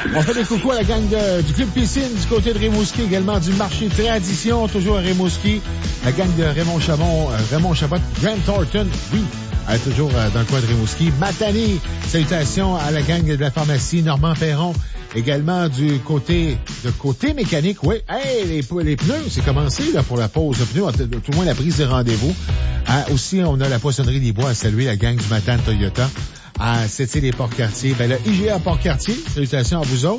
On fait des coucou à la gang du Club Piscine du côté de Rimouski, également du marché Tradition, toujours à Rimouski. La gang de Raymond Chabot, Grant Thornton, oui, toujours dans le coin de Rimouski. Matane, salutations à la gang de la pharmacie Normand Perron. Également du côté mécanique, oui. Hey, les pneus, c'est commencé là pour la pause de pneus, tout le moins la prise de rendez-vous. Aussi, on a la poissonnerie des Bois à saluer, la gang du Matane Toyota. À Sept-Îles et Port-Cartier. Le IGA Port-Cartier, salutations à vous autres.